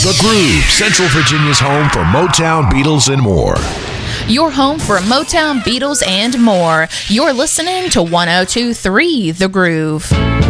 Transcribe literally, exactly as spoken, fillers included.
The Groove, Central Virginia's home for Motown, Beatles, and more. Your home for Motown, Beatles, and more. You're listening to one oh two point three The Groove.